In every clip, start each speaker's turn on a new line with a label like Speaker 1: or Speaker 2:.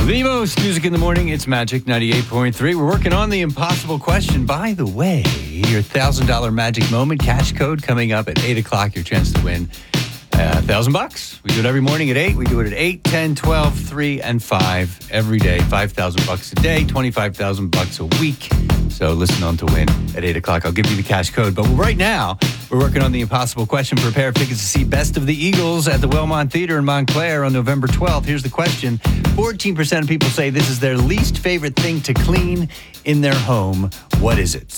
Speaker 1: The most music in the morning. It's Magic 98.3. We're working on the impossible question. By the way, your $1,000 magic moment cash code coming up at 8 o'clock. Your chance to win $1,000. We do it every morning at 8. We do it at 8, 10, 12, 3, and 5 every day. $5,000 a day, $25,000 a week. So listen on to win at 8 o'clock. I'll give you the cash code. But right now, we're working on the impossible question. Prepare tickets to see Best of the Eagles at the Wellmont Theater in Montclair on November 12th. Here's the question. 14% of people say this is their least favorite thing to clean in their home. What is it?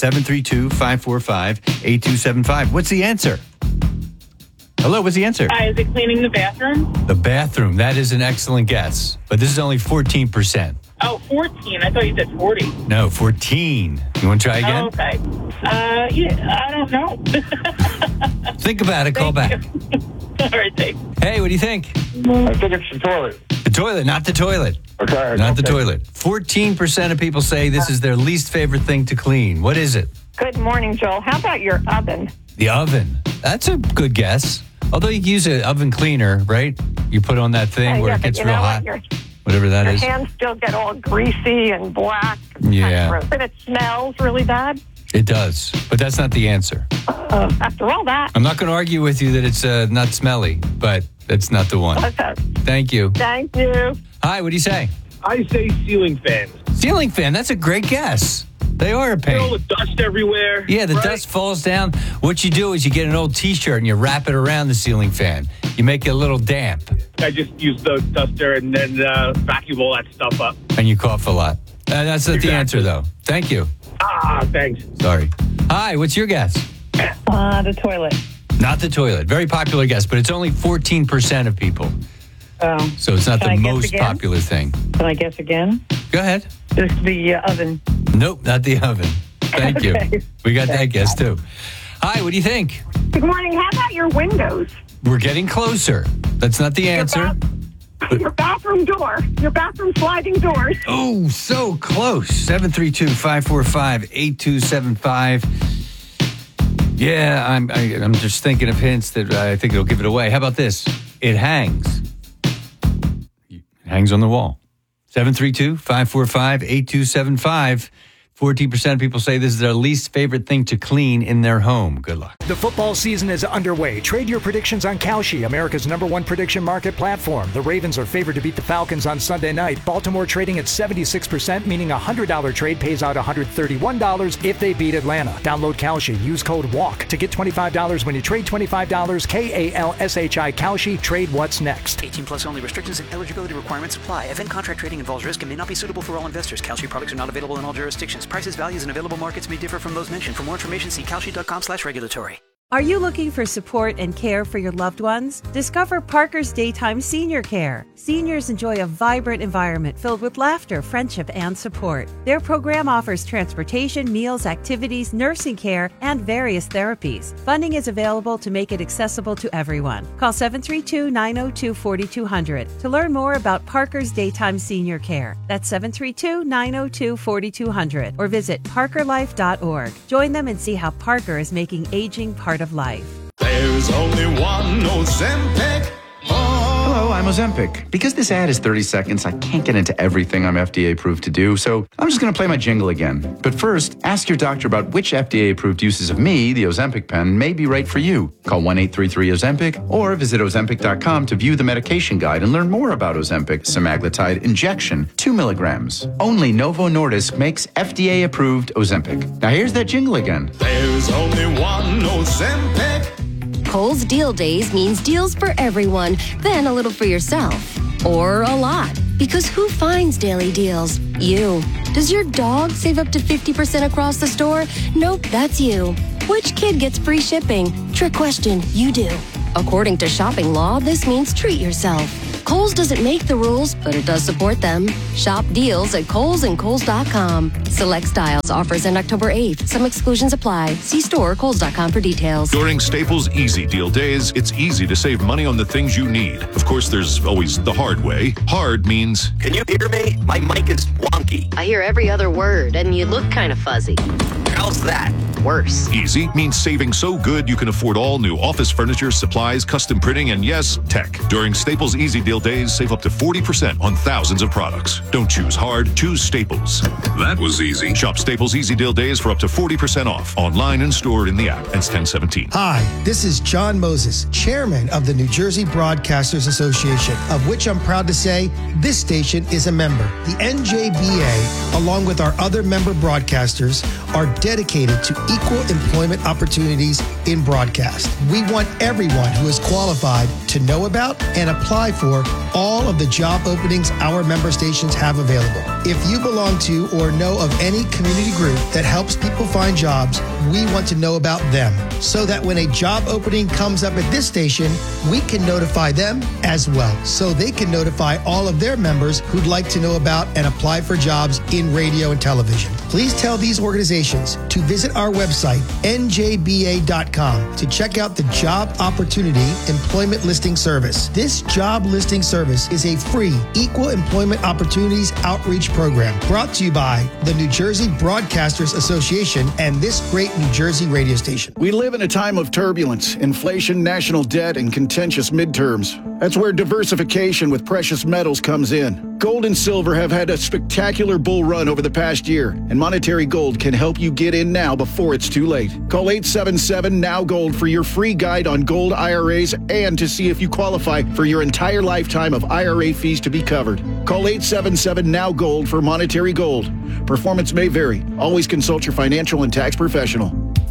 Speaker 1: 732-545-8275. What's the answer? Hello, what's the answer?
Speaker 2: Is it cleaning the bathroom?
Speaker 1: The bathroom. That is an excellent guess. But this is only 14%.
Speaker 2: Oh, 14. I thought you said 40.
Speaker 1: No, 14. You want to try again?
Speaker 2: Oh, okay. Yeah, I don't know.
Speaker 1: Think about it. Call back.
Speaker 2: All right, thanks.
Speaker 1: Hey, what do you think?
Speaker 3: I think it's the toilet.
Speaker 1: The toilet, not the toilet.
Speaker 3: Okay.
Speaker 1: Not the toilet. 14% of people say this is their least favorite thing to clean. What is it?
Speaker 4: Good morning, Joel. How about your oven?
Speaker 1: The oven. That's a good guess. Although you can use an oven cleaner, right? You put on that thing where it gets real hot. Whatever that is.
Speaker 4: Your hands still get all greasy and black.
Speaker 1: Yeah.
Speaker 4: And it smells really bad.
Speaker 1: It does. But that's not the answer.
Speaker 4: After all that.
Speaker 1: I'm not going to argue with you that it's not smelly, but that's not the one.
Speaker 4: Okay.
Speaker 1: Thank you.
Speaker 4: Thank you.
Speaker 1: Hi, what do you say?
Speaker 3: I say ceiling fans.
Speaker 1: Ceiling fan. That's a great guess. They are a pain.
Speaker 3: All the dust everywhere.
Speaker 1: Yeah, the dust falls down. What you do is you get an old T-shirt and you wrap it around the ceiling fan. You make it a little damp.
Speaker 3: I just use the duster and then vacuum all that stuff up.
Speaker 1: And you cough a lot. That's not the answer, though. Thank you.
Speaker 3: Thanks.
Speaker 1: Sorry. Hi, what's your guess?
Speaker 4: The toilet.
Speaker 1: Not the toilet. Very popular guess, but it's only 14% of people. So it's not the most popular thing.
Speaker 4: Can I guess again?
Speaker 1: Go ahead.
Speaker 4: Just the oven.
Speaker 1: Nope, not the oven. Thank you. We got that guess, too. Hi, what do you think?
Speaker 4: Good morning. How about your windows?
Speaker 1: We're getting closer. That's not the answer.
Speaker 4: Your bathroom door. Your bathroom sliding doors.
Speaker 1: Oh, so close. 732-545-8275. Yeah, I'm just thinking of hints that I think it'll give it away. How about this? It hangs. It hangs on the wall. 732-545-8275. 14% of people say this is their least favorite thing to clean in their home. Good luck.
Speaker 5: The football season is underway. Trade your predictions on Kalshi, America's #1 prediction market platform. The Ravens are favored to beat the Falcons on Sunday night. Baltimore trading at 76%, meaning a $100 trade pays out $131 if they beat Atlanta. Download Kalshi. Use code WALK to get $25 when you trade $25. KALSHI Kalshi. Trade what's next.
Speaker 6: 18 plus only. Restrictions and eligibility requirements apply. Event contract trading involves risk and may not be suitable for all investors. Kalshi products are not available in all jurisdictions. Prices, values, and available markets may differ from those mentioned. For more information, see Kalshi.com/regulatory.
Speaker 7: Are you looking for support and care for your loved ones? Discover Parker's Daytime Senior Care. Seniors enjoy a vibrant environment filled with laughter, friendship, and support. Their program offers transportation, meals, activities, nursing care, and various therapies. Funding is available to make it accessible to everyone. Call 732-902-4200 to learn more about Parker's Daytime Senior Care. That's 732-902-4200 or visit parkerlife.org. Join them and see how Parker is making aging part of life.
Speaker 8: There's only one Ozempic.
Speaker 9: Hello, I'm Ozempic. Because this ad is 30 seconds, I can't get into everything I'm FDA approved to do, so I'm just going to play my jingle again. But first, ask your doctor about which FDA approved uses of me, the Ozempic pen, may be right for you. Call 1-833-OZEMPIC or visit Ozempic.com to view the medication guide and learn more about Ozempic semaglutide injection, 2 milligrams. Only Novo Nordisk makes FDA approved Ozempic. Now here's that jingle again.
Speaker 8: There's only one Ozempic.
Speaker 10: Kohl's Deal Days means deals for everyone, then a little for yourself. Or a lot. Because who finds daily deals? You. Does your dog save up to 50% across the store? Nope, that's you. Which kid gets free shipping? Trick question, you do. According to shopping law, this means treat yourself. Kohl's doesn't make the rules, but it does support them. Shop deals at Kohl's and Kohl's.com. Select styles. Offers end October 8th. Some exclusions apply. See store or Kohl's.com for details.
Speaker 11: During Staples Easy Deal Days, it's easy to save money on the things you need. Of course, there's always the hard way. Hard means...
Speaker 12: Can you hear me? My mic is wonky.
Speaker 13: I hear every other word, and you look kind of fuzzy.
Speaker 12: How's that? worse.
Speaker 11: Easy means saving so good you can afford all new office furniture, supplies, custom printing, and yes, tech. During Staples Easy Deal Days, save up to 40% on thousands of products. Don't choose hard, choose Staples. That was easy. Shop Staples Easy Deal Days for up to 40% off. Online and stored in the app. Ends 10/17.
Speaker 13: Hi, this is John Moses, chairman of the New Jersey Broadcasters Association, of which I'm proud to say this station is a member. The NJBA, along with our other member broadcasters, are dedicated to equal employment opportunities in broadcast. We want everyone who is qualified to know about and apply for all of the job openings our member stations have available. If you belong to or know of any community group that helps people find jobs, we want to know about them so that when a job opening comes up at this station, we can notify them as well so they can notify all of their members who'd like to know about and apply for jobs in radio and television. Please tell these organizations to visit our website, njba.com, to check out the Job Opportunity Employment Listing Service. This job listing service is a free Equal Employment Opportunities Outreach Program brought to you by the New Jersey Broadcasters Association and this great New Jersey radio station.
Speaker 14: We live in a time of turbulence, inflation, national debt, and contentious midterms. That's where diversification with precious metals comes in. Gold and silver have had a spectacular bull run over the past year, and Monetary Gold can help you get in now before it's too late. Call 877-NOW-GOLD for your free guide on gold IRAs and to see if you qualify for your entire lifetime of IRA fees to be covered. Call 877-NOW-GOLD for Monetary Gold. Performance may vary. Always consult your financial and tax professional.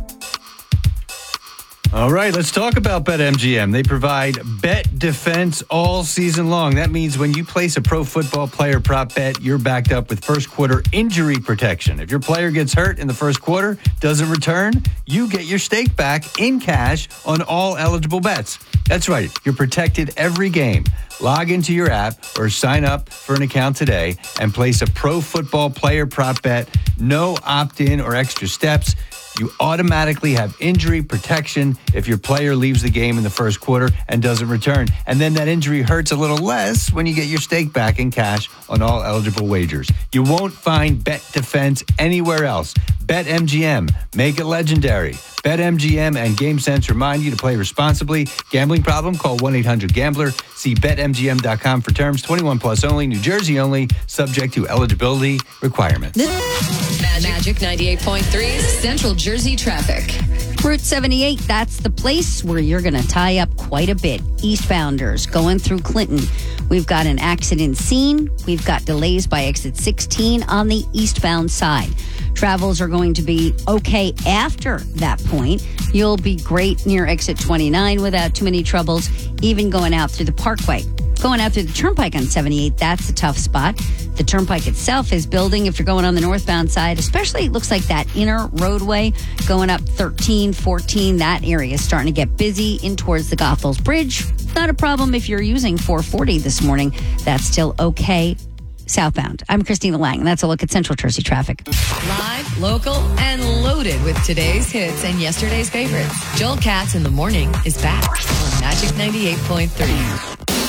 Speaker 1: All right, let's talk about BetMGM. They provide bet defense all season long. That means when you place a pro football player prop bet, you're backed up with first quarter injury protection. If your player gets hurt in the first quarter, doesn't return, you get your stake back in cash on all eligible bets. That's right, you're protected every game. Log into your app or sign up for an account today and place a pro football player prop bet. No opt-in or extra steps. You automatically have injury protection if your player leaves the game in the first quarter and doesn't return. And then that injury hurts a little less when you get your stake back in cash on all eligible wagers. You won't find Bet Defense anywhere else. BetMGM. Make it legendary. BetMGM and GameSense remind you to play responsibly. Gambling problem? Call 1-800-GAMBLER. See BetMGM.com for terms. 21 plus only. New Jersey only. Subject to eligibility requirements.
Speaker 15: Magic 98.3 Central Jersey traffic.
Speaker 16: Route 78, that's the place where you're going to tie up quite a bit. Eastbounders going through Clinton. We've got an accident scene. We've got delays by exit 16 on the eastbound side. Travels are going to be okay after that point. You'll be great near exit 29 without too many troubles, even going out through the Parkway. Going out through the Turnpike on 78, that's a tough spot. The Turnpike itself is building if you're going on the northbound side, especially it looks like that inner roadway going up 13, 14, that area is starting to get busy in towards the Goethals Bridge. Not a problem if you're using 440 this morning. That's still okay southbound. I'm Christina Lang, and that's a look at Central Jersey traffic.
Speaker 15: Live, local, and loaded with today's hits and yesterday's favorites. Joel Katz in the Morning is back on Magic 98.3.